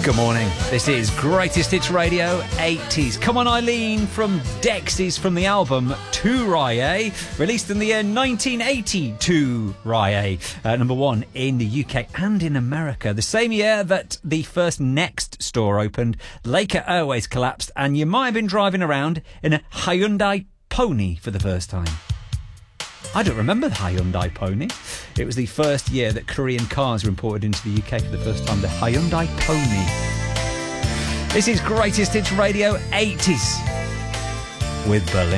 Good morning. This is Greatest Hits Radio 80s. Come on Eileen from Dexys from the album To Rye, released in the year 1982. Rye, number one in the UK and in America. The same year that the first Next store opened, Laker Airways collapsed, and you might have been driving around in a Hyundai Pony for the first time. I don't remember the Hyundai Pony. It was the first year that Korean cars were imported into the UK for the first time. The Hyundai Pony. This is Greatest Hits Radio 80s with Berlin.